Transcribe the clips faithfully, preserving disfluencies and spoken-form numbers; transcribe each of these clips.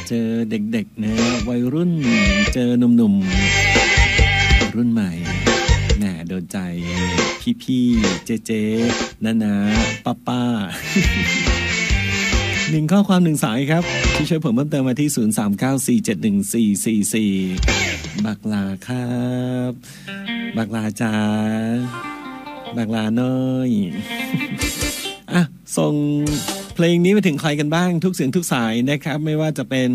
เจอเด็กๆนะวัยรุ่นเจอหนุ่มๆรุ่นใหม่แหมโดนใจพี่ๆเจ๊ๆน้าๆป้าๆหนึ่งข้อความหนึ่งสายครับที่ช่วยผมเพิ่มเติมมาที่ศูนย์ สาม เก้า สี่ เจ็ด หนึ่ง สี่ สี่ สี่บักลาครับบักลาจ้าบักลาน้อยอ่ะส่งเพลงนี้ไปถึงใครกันบ้างทุกเสียงทุกสายนะครับไม่ว่าจะเป็น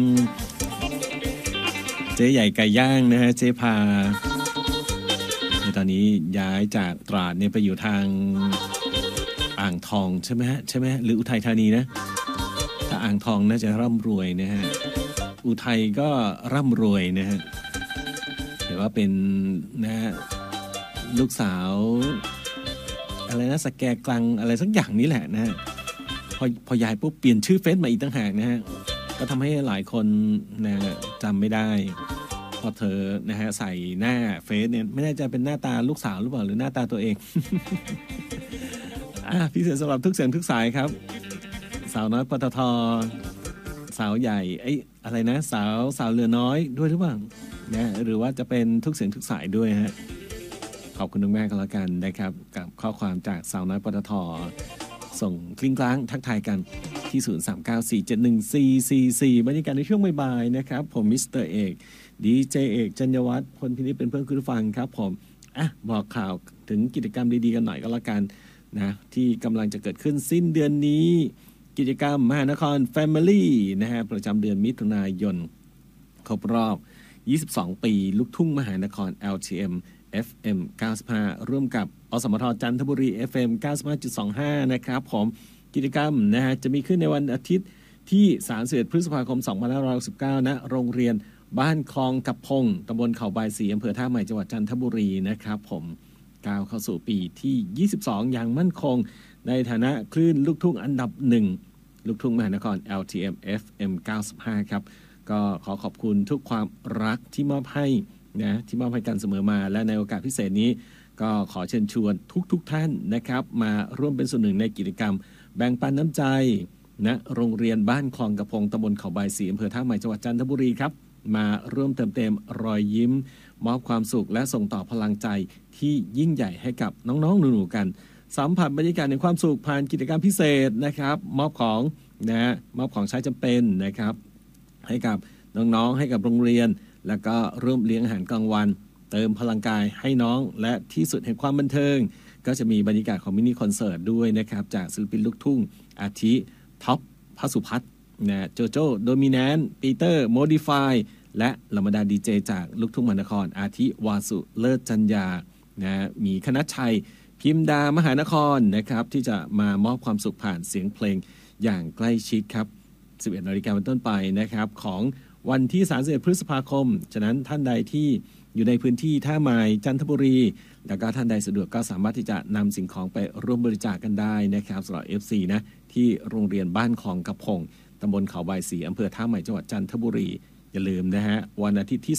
เจ๊ใหญ่ไก่ย่างนะฮะเจ๊พาในตอนนี้ย้ายจากตราดเนี่ยไปอยู่ทางอ่างทองใช่ไหมฮะใช่ไหมหรืออุทัยธานีนะถ้าอ่างทองน่าจะร่ำรวยนะฮะอุทัยก็ร่ำรวยนะฮะแต่ว่าเป็นนะฮะลูกสาวอะไรนะสแกกลังอะไรสักอย่างนี้แหละนะฮะพอพอยายปุ๊บเปลี่ยนชื่อเฟซมาอีกต่างหากนะฮะก็ทำให้หลายคนนะจำไม่ได้พอเธอนะฮะใส่หน้าเฟซเนี่ยไม่แน่ใจเป็นหน้าตาลูกสาวหรือเปล่าหรือหน้าตาตัวเอง อ่ะพิเศษสำหรับทุกเสียงทุกสายครับสาวน้อยปตท.สาวใหญ่ไอ้อะไรนะสาวสาวเรือน้อยด้วยหรือเปล่านะหรือว่าจะเป็นทุกเสียงทุกสายด้วยฮะขอบคุณทุกแม่กันแล้วกันนะครับกับข้อความจากสาวน้อยปตท.ส่งกลิ้งกลางทักทายกันที่ศูนย์ สาม เก้า สี่ เจ็ด หนึ่ง สี่ สี่ สี่บรรยากาศในช่วงบ่ายๆนะครับผมมิสเตอร์เอกดีเจเอกจัญญวัฒน์พลพินิจเป็นเพื่อนคุณผู้ฟังครับผมอ่ะบอกข่าวถึงกิจกรรมดีๆกันหน่อยก็แล้วกันนะที่กำลังจะเกิดขึ้นสิ้นเดือนนี้กิจกรรมมหานคร Family นะฮะประจำเดือนมิถุนายนครบรอบยี่สิบสองปีลูกทุ่งมหานคร แอล ที เอ็ม เอฟ เอ็ม เก้าสิบห้าร่วมกับอสมทจันทบุรี เอฟ เอ็ม เก้าสิบห้าจุดสองห้า นะครับผมกิจกรรมนะฮะจะมีขึ้นในวันอาทิตย์ที่สามสิบเอ็ดพฤษภาคมสองพันห้าร้อยหกสิบเก้าณโรงเรียนบ้านคลองกับพงตำบลเขาบายศรีอำเภอท่าใหม่จังหวัดจันทบุรีนะครับผมก้าวเข้าสู่ปีที่ยี่สิบสองอย่างมั่นคงในฐานะคลื่นลูกทุ่งอันดับหนึ่งลูกทุ่งมหานคร แอล ที เอ็ม เอฟ เอ็ม เก้าสิบห้าครับก็ขอขอบคุณทุกความรักที่มอบให้นะที่มอบให้กันเสมอมาและในโอกาสพิเศษนี้ก็ขอเชิญชวนทุกๆ ท่านนะครับมาร่วมเป็นส่วนหนึ่งในกิจกรรมแบ่งปันน้ำใจณโรงเรียนบ้านคลองกระพงตำบลเขาบายศรีอำเภอท่าใหม่จังหวัดจันทบุรีครับมาร่วมเติมเต็มรอยยิ้มมอบความสุขและส่งต่อพลังใจที่ยิ่งใหญ่ให้กับน้องๆหนูๆกันสัมผัสบรรยากาศในความสุขผ่านกิจกรรมพิเศษนะครับมอบของนะมอบของใช้จำเป็นนะครับให้กับน้องๆให้กับโรงเรียนแล้วก็ร่วมเลี้ยงอาหารกลางวันเติมพลังกายให้น้องและที่สุดแห่งความบันเทิงก็จะมีบรรยากาศของมินิคอนเสิร์ตด้วยนะครับจากศิลปินลูกทุ่งอาทิท็อปพสุพัฒน์นะโจโจ้โดมิแนนปีเตอร์โมดิฟายและเหล่าบรรดาดีเจจากลูกทุ่งมหานครอาทิวาสุเลิศจัญญานะมีคณัชชัยพิมดามหานครนะครับที่จะมามอบความสุขผ่านเสียงเพลงอย่างใกล้ชิดครับสิบเอ็ดนาฬิกาเป็นต้นไปนะครับของวันที่สามสิบเอ็ดพฤษภาคมฉะนั้นท่านใดที่อยู่ในพื้นที่ท่าไม้จันทบุรีแล้วก็ท่านใดสะดวกก็สามารถที่จะนำสิ่งของไปร่วมบริจาค ก, กันได้นะครับสำหรับ เอฟ ซี นะที่โรงเรียนบ้านคลองกระพงตำบลเขาบายศรีอำเภอท่าใหม่จังหวัดจันทบุรีอย่าลืมนะฮะวันอาทิตย์ที่